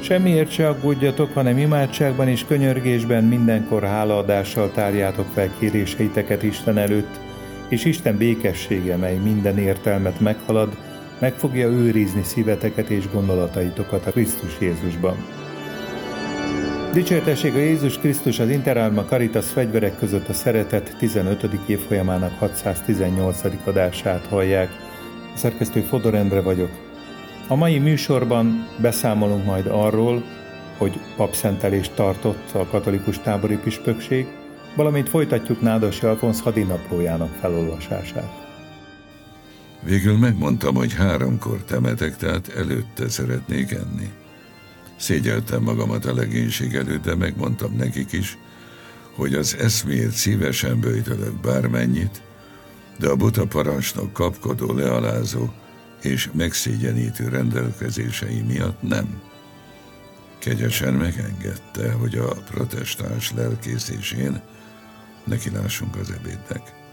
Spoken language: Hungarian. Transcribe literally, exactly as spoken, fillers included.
Semmiért se aggódjatok, hanem imádságban és könyörgésben mindenkor hálaadással tárjátok fel kéréseiteket Isten előtt, és Isten békessége, mely minden értelmet meghalad, meg fogja őrizni szíveteket és gondolataitokat a Krisztus Jézusban. Dicsértessék a Jézus Krisztus, az Inter Alma Caritas fegyverek között a szeretet tizenötödik évfolyamának hatszáztizennyolcadik adását hallják. A szerkesztő Fodor Endre vagyok. A mai műsorban beszámolunk majd arról, hogy papszentelést tartott a katolikus tábori püspökség, valamint folytatjuk Nádas Alfonz hadinaplójának felolvasását. Végül megmondtam, hogy háromkor temetek, tehát előtte szeretnék enni. Szégyeltem magamat a legénység előtt, de megmondtam nekik is, hogy az eszméért szívesen böjtölök bármennyit, de a buta parancsnok kapkodó, lealázó és megszégyenítő rendelkezései miatt nem. Kegyesen megengedte, hogy a protestáns lelkész és én nekilássunk az ebédnek.